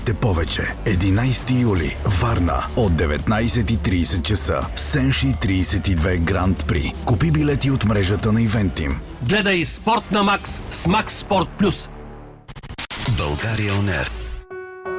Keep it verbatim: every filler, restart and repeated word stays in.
Те повече. единайсети юли. Варна. От деветнайсет и трийсет часа. Сенши трийсет и две Гранд При. Купи билети от мрежата на Ивентим. Гледай Спорт на Макс с Макс Спорт Плюс. България On Air.